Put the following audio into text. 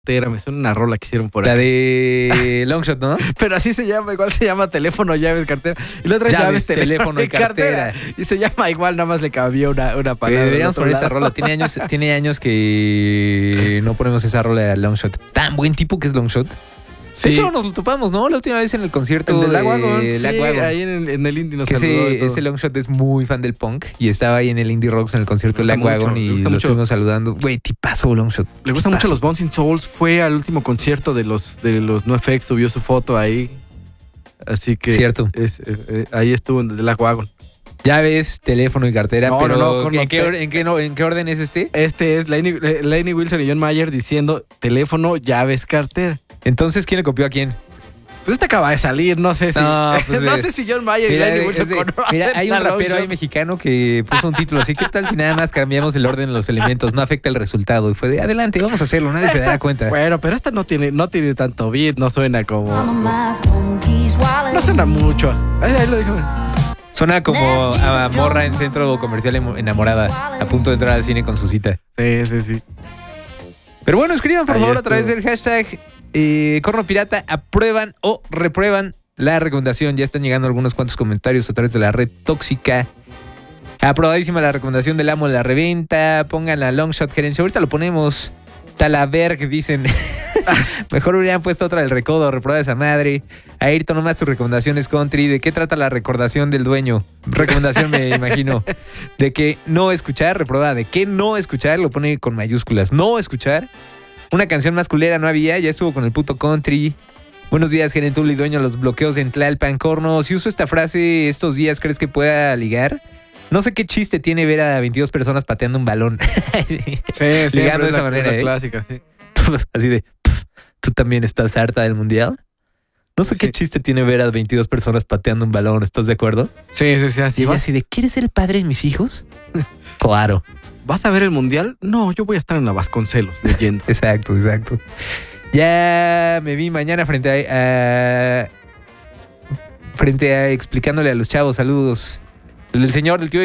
Me suena una rola que hicieron por La ahí. de Longshot, ¿no? Pero así se llama, igual se llama teléfono, llaves, cartera. Y la otra es llaves, teléfono y cartera. Y se llama igual, nada más le cambió una palabra. Deberíamos poner esa rola. Tiene años que no ponemos esa rola de Longshot. Tan buen tipo que es Longshot. Sí. De hecho, nos lo topamos, ¿no? La última vez en el concierto de Lagwagon. Sí, Lagwagon. ahí en el Indie nos que saludó. ese Longshot es muy fan del punk y estaba ahí en el Indie Rocks en el concierto de Lagwagon y lo estuvimos saludando. Güey, tipazo Longshot. Le gustan mucho los Bouncing Souls. Fue al último concierto de los NoFX, subió su foto ahí. Así que cierto. Ahí estuvo en el Lagwagon. Llaves, teléfono y cartera. No, pero no, ¿en qué orden es este? Este es Lainey Wilson y John Mayer diciendo teléfono, llaves, cartera. Entonces, ¿quién le copió a quién? Pues este acaba de salir, no sé si. No, pues no sé si John Mayer y Lainey Wilson conocen. Mira, hay un rapero ahí mexicano que puso un título así. ¿Qué tal si nada más cambiamos el orden de los elementos? No afecta el resultado. Y fue de adelante, vamos a hacerlo, nadie se da cuenta. Bueno, pero esta no tiene tanto beat, no suena como. No suena mucho. Ahí lo dijo. Suena como a morra en centro comercial enamorada, a punto de entrar al cine con su cita. Sí. Pero bueno, escriban por favor a través del hashtag Corno Pirata, aprueban o reprueban la recomendación. Ya están llegando algunos cuantos comentarios a través de la red tóxica. Aprobadísima la recomendación del amo de la reventa. Pongan la Longshot gerencia. Ahorita lo ponemos. Talaberg, dicen. Mejor hubieran puesto otra del recodo. Reprueba esa madre. Ayrton, nomás tu recomendación es country. ¿De qué trata la recordación del dueño? Recomendación, me imagino. De que no escuchar. Reprueba de que no escuchar. Lo pone con mayúsculas. No escuchar. Una canción más culera no había. Ya estuvo con el puto country. Buenos días, Gerentul y dueño de los bloqueos en Tlalpan, Corno. Si uso esta frase estos días, ¿crees que pueda ligar? No sé qué chiste tiene ver a 22 personas pateando un balón. Sí, ligando de esa manera. Clásica, sí. Así de, ¿tú también estás harta del mundial? No sé qué chiste tiene ver a 22 personas pateando un balón, ¿estás de acuerdo? Sí. Y así de, ¿quieres ser el padre de mis hijos? Claro. ¿Vas a ver el mundial? No, yo voy a estar en la Vasconcelos leyendo. Exacto. Ya me vi mañana frente a explicándole a los chavos, saludos. El señor, el tío